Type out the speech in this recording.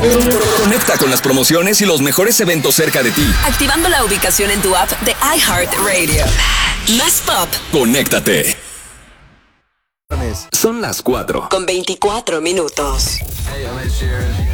Conecta con las promociones y los mejores eventos cerca de ti. Activando la ubicación en tu app de iHeartRadio. Más pop. Conéctate. Son las 4. Con 24 minutos.